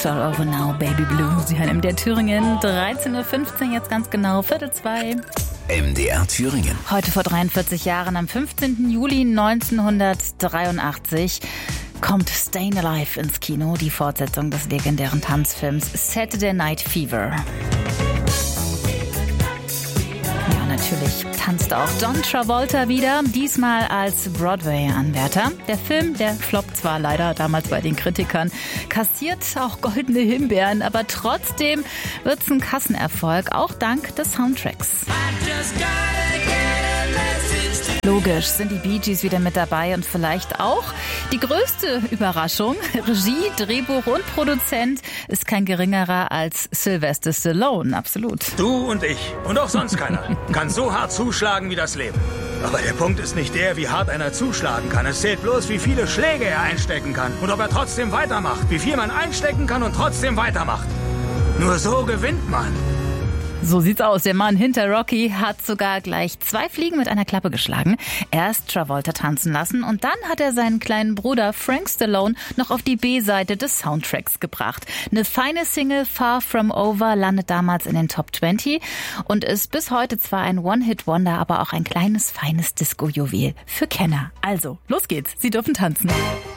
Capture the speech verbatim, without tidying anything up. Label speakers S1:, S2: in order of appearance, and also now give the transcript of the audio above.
S1: All Over Now, Baby Blue. Sie hören M D R Thüringen, dreizehn Uhr fünfzehn, jetzt ganz genau, Viertel zwei.
S2: M D R Thüringen.
S1: Heute vor dreiundvierzig Jahren, am fünfzehnten Juli neunzehnhundertdreiundachtzig, kommt Stayin' Alive ins Kino, die Fortsetzung des legendären Tanzfilms Saturday Night Fever. Ja, natürlich tanzt auch John Travolta wieder, diesmal als Broadway-Anwärter. Der Film, der floppt zwar leider damals bei den Kritikern, kassiert auch goldene Himbeeren, aber trotzdem wird's ein Kassenerfolg, auch dank des Soundtracks. Logisch sind die Bee Gees wieder mit dabei und vielleicht auch die größte Überraschung. Regie, Drehbuch und Produzent ist kein geringerer als Sylvester Stallone, absolut.
S3: Du und ich und auch sonst keiner kann so hart zuschlagen wie das Leben. Aber der Punkt ist nicht der, wie hart einer zuschlagen kann. Es zählt bloß, wie viele Schläge er einstecken kann und ob er trotzdem weitermacht. Wie viel man einstecken kann und trotzdem weitermacht. Nur so gewinnt man.
S1: So sieht's aus. Der Mann hinter Rocky hat sogar gleich zwei Fliegen mit einer Klappe geschlagen. Erst Travolta tanzen lassen und dann hat er seinen kleinen Bruder Frank Stallone noch auf die B-Seite des Soundtracks gebracht. Eine feine Single, Far From Over, landet damals in den Top zwanzig und ist bis heute zwar ein One-Hit-Wonder, aber auch ein kleines, feines Disco-Juwel für Kenner. Also, los geht's. Sie dürfen tanzen.